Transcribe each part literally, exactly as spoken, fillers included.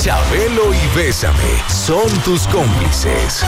Chabelo y Bésame son tus cómplices.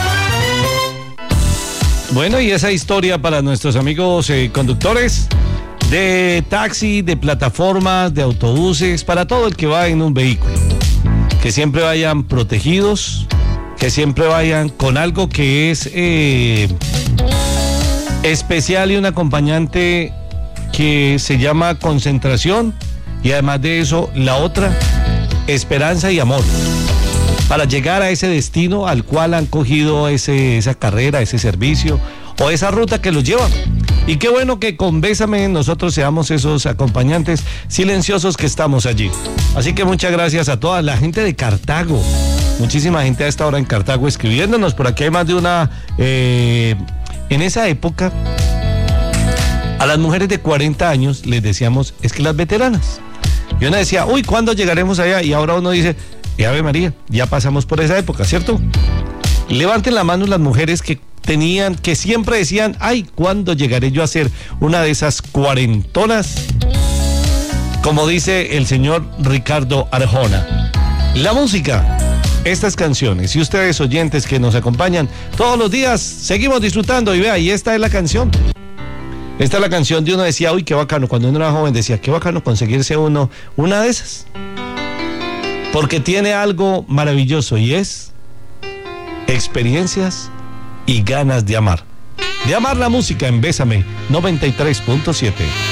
Bueno, y esa historia para nuestros amigos eh, conductores de taxi, de plataformas, de autobuses, para todo el que va en un vehículo. Que siempre vayan protegidos, que siempre vayan con algo que es eh, especial y un acompañante que se llama concentración, y además de eso, la otra, esperanza y amor, para llegar a ese destino al cual han cogido ese, esa carrera, ese servicio o esa ruta que los lleva. Y qué bueno que con Bésame nosotros seamos esos acompañantes silenciosos que estamos allí. Así que muchas gracias a toda la gente de Cartago. Muchísima gente a esta hora en Cartago escribiéndonos. Por aquí hay más de una... Eh, en esa época, a las mujeres de cuarenta años les decíamos, es que las veteranas. Y uno decía, uy, ¿cuándo llegaremos allá? Y ahora uno dice, eh, Ave María, ya pasamos por esa época, ¿cierto? Levanten la mano las mujeres que tenían, que siempre decían, ay, ¿cuándo llegaré yo a ser una de esas cuarentonas? Como dice el señor Ricardo Arjona. La música, estas canciones, y ustedes oyentes que nos acompañan todos los días, seguimos disfrutando. Y vea, y esta es la canción. Esta es la canción de uno decía, uy, qué bacano, cuando uno era joven decía, qué bacano conseguirse uno, una de esas. Porque tiene algo maravilloso y es experiencias y ganas de amar. De amar la música en Bésame noventa y tres punto siete.